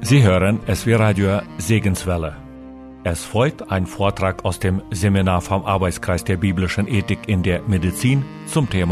Sie hören SW Radio Segenswelle. Es folgt ein Vortrag aus dem Seminar vom Arbeitskreis der biblischen Ethik in der Medizin zum Thema